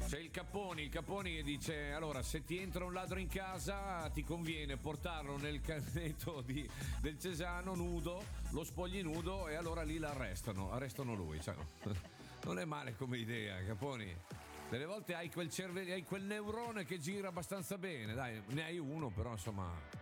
C'è il Caponi che dice: allora, se ti entra un ladro in casa, ti conviene portarlo nel canetto del Cesano nudo, lo spogli nudo, e allora lì arrestano lui. Cioè, non è male come idea, Caponi. Delle volte hai quel cervello, hai quel neurone che gira abbastanza bene, dai, ne hai uno, però insomma.